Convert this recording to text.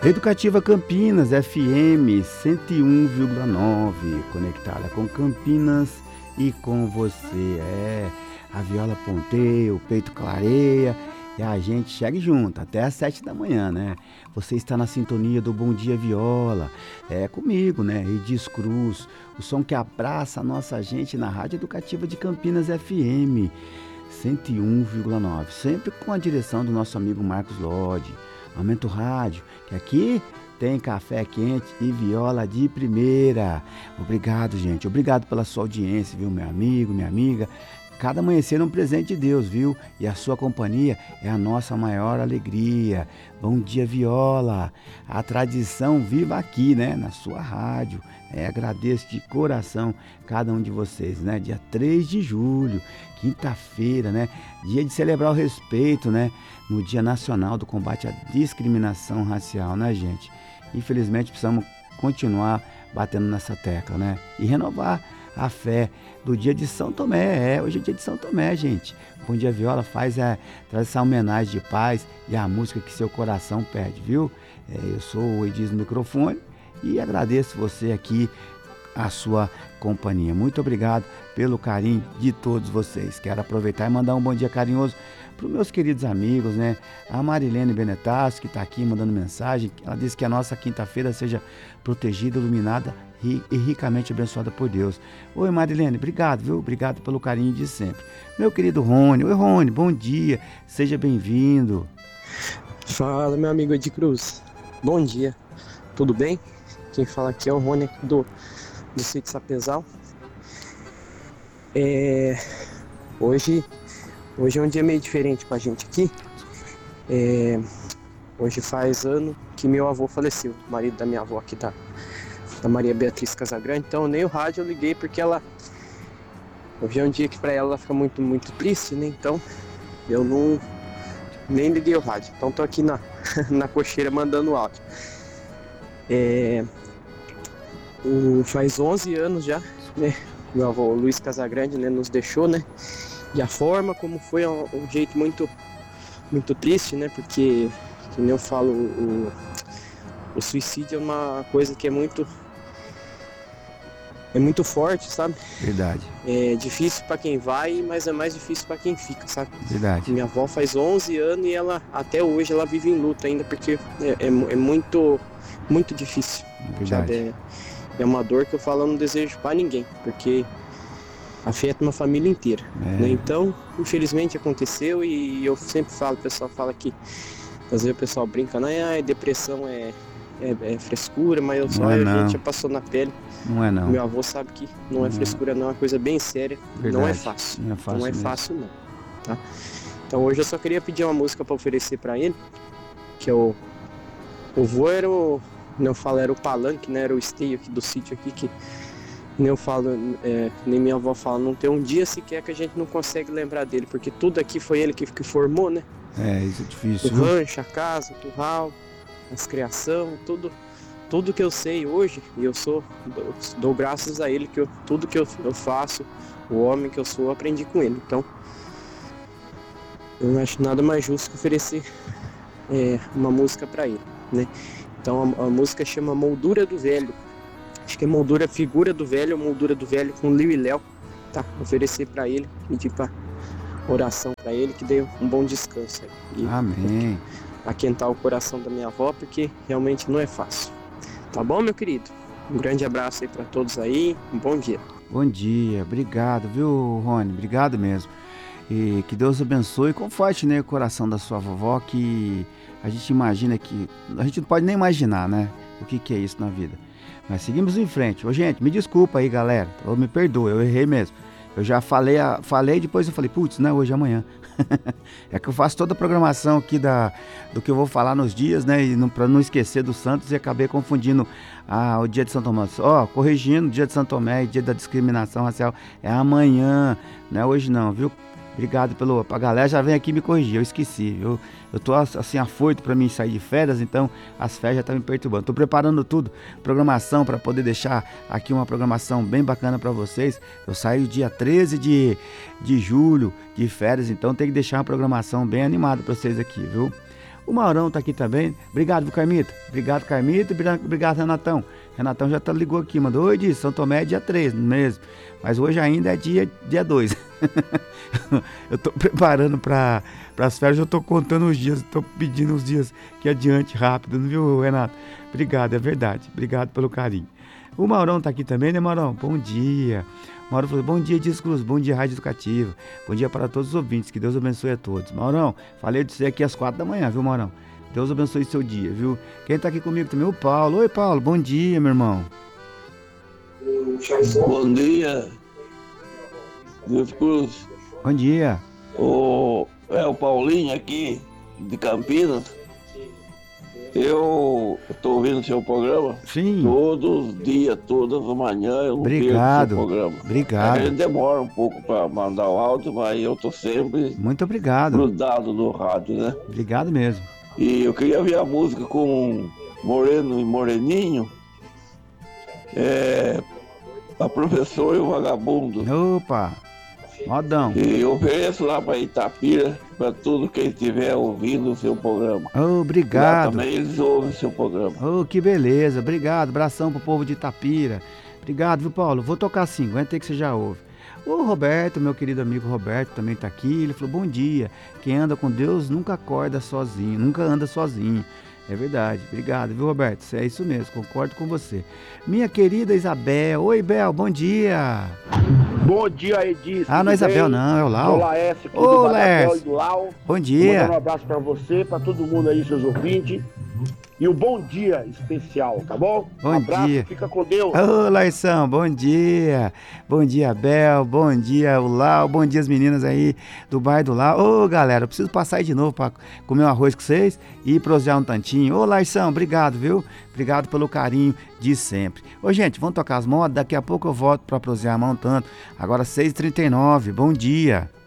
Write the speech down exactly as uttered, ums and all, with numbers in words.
Educativa Campinas, F M cento e um vírgula nove, conectada com Campinas e com você. É, a viola ponteia, o peito clareia e a gente chega junto até às sete da manhã, né? Você está na sintonia do Bom Dia Viola, é comigo, né? Edis Cruz, o som que abraça a nossa gente na Rádio Educativa de Campinas F M cento e um vírgula nove, sempre com a direção do nosso amigo Marcos Lodi. Aumenta o rádio, que aqui tem café quente e viola de primeira. Obrigado, gente. Obrigado pela sua audiência, viu, meu amigo, minha amiga. Cada amanhecer é um presente de Deus, viu? E a sua companhia é a nossa maior alegria. Bom dia, viola. A tradição viva aqui, né? Na sua rádio. É, agradeço de coração cada um de vocês, né? Dia três de julho, quinta-feira, né? Dia de celebrar o respeito, né? No Dia Nacional do Combate à Discriminação Racial, né, gente? Infelizmente, precisamos continuar batendo nessa tecla, né? E renovar a fé do dia de São Tomé. É, hoje é dia de São Tomé, gente. Bom Dia Viola faz é, traz essa homenagem de paz e a música que seu coração pede, viu? É, eu sou o Edis no microfone e agradeço você aqui, a sua companhia. Muito obrigado pelo carinho de todos vocês. Quero aproveitar e mandar um bom dia carinhoso para os meus queridos amigos, né? A Marilene Benetasso, que está aqui mandando mensagem. Ela diz que a nossa quinta-feira seja protegida, iluminada e ricamente abençoada por Deus. Oi, Marilene, obrigado, viu? Obrigado pelo carinho de sempre. Meu querido Rony. Oi, Rony, bom dia. Seja bem-vindo. Fala, meu amigo Edi Cruz. Bom dia. Tudo bem? Quem fala aqui é o Rony do, do Sítio Sapezal. É... Hoje... Hoje é um dia meio diferente pra gente aqui. É... Hoje faz ano que meu avô faleceu, o marido da minha avó aqui, da, da Maria Beatriz Casagrande. Então nem o rádio eu liguei porque ela... Hoje é um dia que pra ela, ela fica muito, muito triste, né? Então eu não... nem liguei o rádio. Então tô aqui na, na cocheira mandando áudio. É... O... Faz onze anos já, né? Meu avô Luiz Casagrande, né, nos deixou, né? E a forma como foi é um, um jeito muito, muito triste, né? Porque, como eu falo, o, o suicídio é uma coisa que é muito, é muito forte, sabe? Verdade. É difícil para quem vai, mas é mais difícil para quem fica, sabe? Verdade. Minha avó faz onze anos e ela, até hoje, ela vive em luta ainda, porque é, é, é muito, muito difícil. Verdade. Sabe? É, é uma dor que eu falo, eu não desejo para ninguém, porque afeta uma família inteira, é. né? Então, infelizmente aconteceu e eu sempre falo, o pessoal fala que às vezes o pessoal brinca, né? Ah, depressão é, é, é frescura, mas eu só é, a gente já passou na pele. Não é não. Meu avô sabe que não, não é frescura, não, é uma coisa bem séria. Verdade. Não é fácil. Não é fácil, não, é mesmo. fácil não, tá? Então hoje eu só queria pedir uma música para oferecer para ele, que é o o vô era o, não eu falo, era o palanque, né? Era o esteio aqui do sítio aqui que nem eu falo, é, nem minha avó fala, não tem um dia sequer que a gente não consegue lembrar dele, porque tudo aqui foi ele que, que formou, né? É, isso é difícil. O rancho, a casa, o curral, as criação, tudo, tudo que eu sei hoje, e eu sou, dou, dou graças a ele, que eu, tudo que eu, eu faço, o homem que eu sou, eu aprendi com ele. Então, eu não acho nada mais justo que oferecer é, uma música para ele, né? Então, a, a música chama Moldura do Velho. Acho que é moldura, figura do velho, moldura do velho com Liu e Léo, tá? Oferecer para ele, pedir para oração para ele, que dê um bom descanso aí. E amém. Aquentar o coração da minha avó, porque realmente não é fácil. Tá bom, meu querido? Um grande abraço aí para todos aí, um bom dia. Bom dia, obrigado, viu, Rony? Obrigado mesmo. E que Deus abençoe e conforte, né, o coração da sua vovó, que a gente imagina que... A gente não pode nem imaginar, né, o que, que é isso na vida. Mas seguimos em frente. Ô, gente, me desculpa aí, galera. Ou me perdoa, eu errei mesmo. Eu já falei, falei depois eu falei, putz, não é hoje, é amanhã. É que eu faço toda a programação aqui da, do que eu vou falar nos dias, né? E não, pra não esquecer do Santos e acabei confundindo ah, o dia de São Tomé. Ó, oh, corrigindo, o dia de São Tomé e dia da discriminação racial é amanhã, não é hoje não, viu? Obrigado pelo... A galera já vem aqui me corrigir, eu esqueci. Eu, eu tô assim afoito para mim sair de férias, então as férias já estão me perturbando. Tô preparando tudo, programação para poder deixar aqui uma programação bem bacana para vocês. Eu saio dia treze de, de julho de férias, então tem que deixar uma programação bem animada para vocês aqui, viu? O Maurão tá aqui também. Obrigado, viu, Carmita? Obrigado, Carmita. Obrigado, Renatão. Renatão já tá, ligou aqui, mandou: oi, Edilson, São Tomé é dia três mesmo. Mas hoje ainda é dia, dia dois. Eu tô preparando para as férias, eu tô contando os dias, tô pedindo os dias que adiante rápido, não viu, Renato? Obrigado, é verdade. Obrigado pelo carinho. O Maurão tá aqui também, né, Maurão? Bom dia. O Maurão falou: bom dia, Discruz, bom dia, Rádio Educativa. Bom dia para todos os ouvintes, que Deus abençoe a todos. Maurão, falei de você aqui às quatro da manhã, viu, Maurão? Deus abençoe seu dia, viu? Quem tá aqui comigo também? O Paulo. Oi, Paulo, bom dia, meu irmão. Bom dia, Discruz. Bom dia. O, é o Paulinho aqui, de Campinas. Eu estou ouvindo o seu programa. Sim. Todos os dias, todas as manhãs, eu não Obrigado. perco o seu programa. Obrigado. A gente demora um pouco para mandar o áudio, mas eu estou sempre Muito obrigado. grudado no rádio, né? Obrigado mesmo. E eu queria ver a música com Moreno e Moreninho. É, a Professora e o Vagabundo. Opa, modão. E eu ofereço lá para Itapira, para tudo quem estiver ouvindo o seu programa. Oh, obrigado. Lá também eles ouvem o seu programa. Oh, que beleza. Obrigado. Abração pro povo de Itapira. Obrigado, viu, Paulo? Vou tocar sim. Aguenta aí que você já ouve. O Roberto, meu querido amigo Roberto, também tá aqui. Ele falou: bom dia. Quem anda com Deus nunca acorda sozinho, nunca anda sozinho. É verdade. Obrigado, viu, Roberto? É isso mesmo, concordo com você. Minha querida Isabel. Oi, Bel, bom dia. Bom dia, Edilson. Ah, não é Isabel, não, é o Lau. Sou o Laércio aqui Ô, do Laércio. Badapé e do Lau. Bom dia. Mandando um abraço pra você, pra todo mundo aí, seus ouvintes. E um bom dia especial, tá bom? Bom um abraço, dia. fica com Deus. Ô, Lairção, bom dia. Bom dia, Bel. Bom dia, o Lau. Bom dia, as meninas aí do bairro do Lau. Ô, galera, eu preciso passar aí de novo pra comer um arroz com vocês e prosear um tantinho. Ô, Lairção, obrigado, viu? Obrigado pelo carinho de sempre. Ô, gente, vamos tocar as modas. Daqui a pouco eu volto pra prosear um tanto. Agora seis e trinta e nove. Bom dia.